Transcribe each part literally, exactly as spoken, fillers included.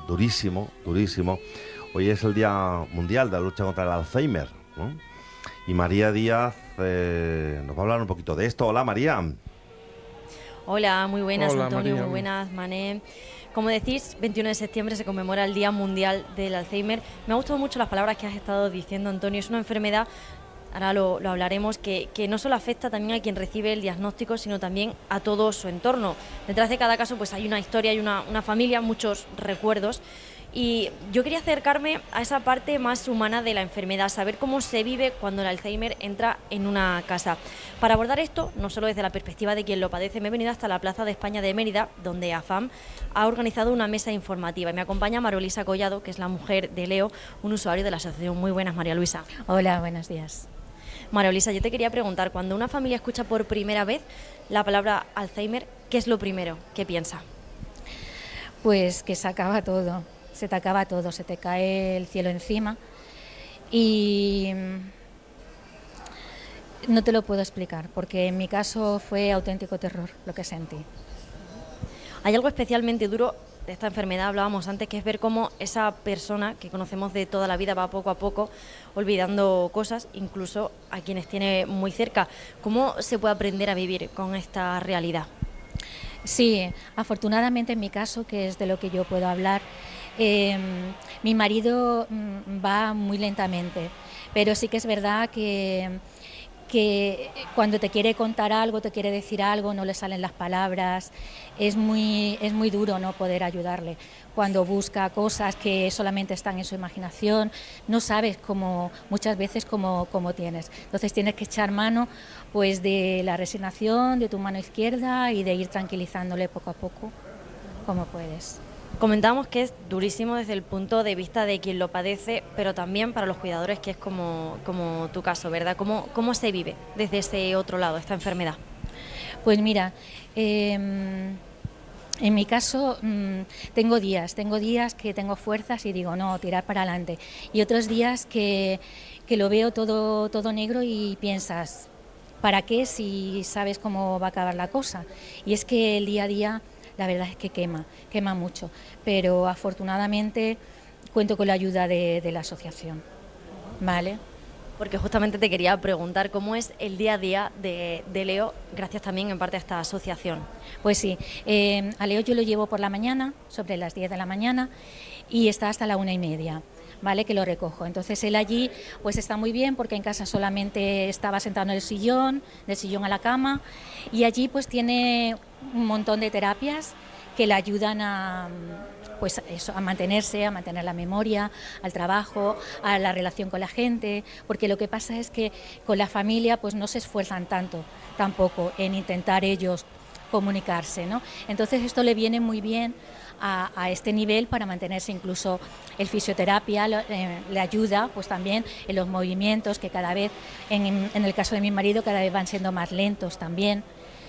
durísimo, durísimo. Hoy es el Día Mundial de la Lucha contra el Alzheimer, ¿no? Y María Díaz eh, nos va a hablar un poquito de esto. Hola, María. Hola, muy buenas, Hola, Antonio, María. muy buenas, Mané. Como decís, veintiuno de septiembre se conmemora el Día Mundial del Alzheimer. Me han gustado mucho las palabras que has estado diciendo, Antonio. Es una enfermedad, ahora lo, lo hablaremos, que, que no solo afecta también a quien recibe el diagnóstico, sino también a todo su entorno. Detrás de cada caso pues hay una historia, hay una, una familia, muchos recuerdos. Y yo quería acercarme a esa parte más humana de la enfermedad, saber cómo se vive cuando el Alzheimer entra en una casa. Para abordar esto, no solo desde la perspectiva de quien lo padece, me he venido hasta la Plaza de España de Mérida, donde AFAM ha organizado una mesa informativa. Y me acompaña María Luisa Collado, que es la mujer de Leo, un usuario de la asociación. Muy buenas, María Luisa. Hola, buenos días. María Luisa, yo te quería preguntar, cuando una familia escucha por primera vez la palabra Alzheimer, ¿qué es lo primero que piensa? Pues que se acaba todo. Se te acaba todo, se te cae el cielo encima y no te lo puedo explicar, porque en mi caso fue auténtico terror lo que sentí. Hay algo especialmente duro de esta enfermedad, hablábamos antes, que es ver cómo esa persona que conocemos de toda la vida va poco a poco olvidando cosas, incluso a quienes tiene muy cerca. ¿Cómo se puede aprender a vivir con esta realidad? Sí, afortunadamente en mi caso, que es de lo que yo puedo hablar, eh, mi marido mm, va muy lentamente, pero sí que es verdad que, que cuando te quiere contar algo, te quiere decir algo, no le salen las palabras, es muy, es muy duro no poder ayudarle. Cuando busca cosas que solamente están en su imaginación, no sabes cómo, muchas veces cómo, cómo tienes. Entonces tienes que echar mano pues de la resignación, de tu mano izquierda y de ir tranquilizándole poco a poco como puedes. Comentábamos que es durísimo desde el punto de vista de quien lo padece, pero también para los cuidadores, que es como, como tu caso, ¿verdad? ¿Cómo, cómo se vive desde ese otro lado esta enfermedad? Pues mira, eh, en mi caso mmm, tengo días, tengo días que tengo fuerzas y digo, no, tirar para adelante. Y otros días que, que lo veo todo, todo negro y piensas, ¿para qué si sabes cómo va a acabar la cosa? Y es que el día a día, la verdad es que quema, quema mucho, pero afortunadamente cuento con la ayuda de, de la asociación, ¿vale? Porque justamente te quería preguntar cómo es el día a día de, de Leo, gracias también en parte a esta asociación. Pues sí, eh, a Leo yo lo llevo por la mañana, sobre las diez de la mañana, y está hasta la una y media. ¿Vale? Que lo recojo. Entonces él allí pues está muy bien porque en casa solamente estaba sentado en el sillón, del sillón a la cama, y allí pues tiene un montón de terapias que le ayudan a, pues eso, a mantenerse, a mantener la memoria, al trabajo, a la relación con la gente, porque lo que pasa es que con la familia pues no se esfuerzan tanto tampoco en intentar ellos comunicarse, ¿no? Entonces esto le viene muy bien a, a este nivel para mantenerse. Incluso el fisioterapia eh, le ayuda pues también en los movimientos que cada vez, en, en el caso de mi marido, cada vez van siendo más lentos también.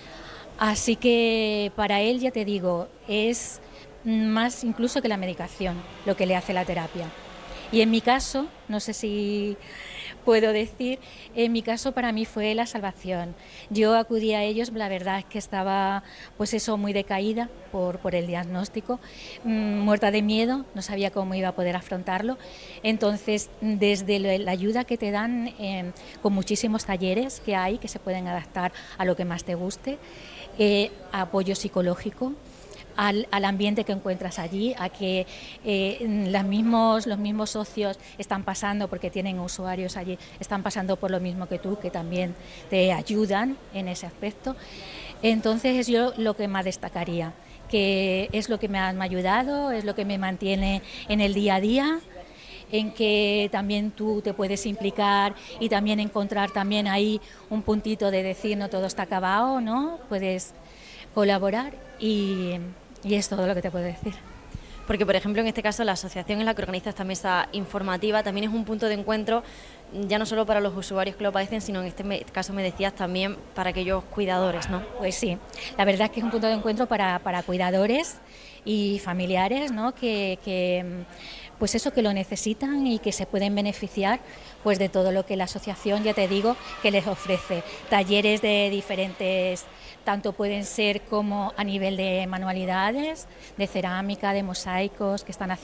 Así que para él, ya te digo, es más incluso que la medicación lo que le hace la terapia. Y en mi caso, no sé si puedo decir, en mi caso para mí fue la salvación. Yo acudí a ellos, la verdad es que estaba pues eso muy decaída por, por el diagnóstico, mmm, muerta de miedo, no sabía cómo iba a poder afrontarlo. Entonces, desde la ayuda que te dan eh, con muchísimos talleres que hay, que se pueden adaptar a lo que más te guste, eh, apoyo psicológico, Al, al ambiente que encuentras allí, a que eh, los, mismos, los mismos socios están pasando, porque tienen usuarios allí, están pasando por lo mismo que tú, que también te ayudan en ese aspecto. Entonces es yo lo que más destacaría, que es lo que me ha ayudado, es lo que me mantiene en el día a día, en que también tú te puedes implicar y también encontrar también ahí un puntito de decir no todo está acabado, ¿no? Puedes colaborar y... Y es todo lo que te puedo decir. Porque, por ejemplo, en este caso, la asociación es la que organiza esta mesa informativa. También es un punto de encuentro, ya no solo para los usuarios que lo padecen, sino en este caso, me decías, también para aquellos cuidadores, ¿no? Pues sí, la verdad es que es un punto de encuentro para, para cuidadores y familiares, ¿no? Que, que, pues eso, que lo necesitan y que se pueden beneficiar pues de todo lo que la asociación, ya te digo, que les ofrece. Talleres de diferentes, tanto pueden ser como a nivel de manualidades, de cerámica, de mosaicos, que están haciendo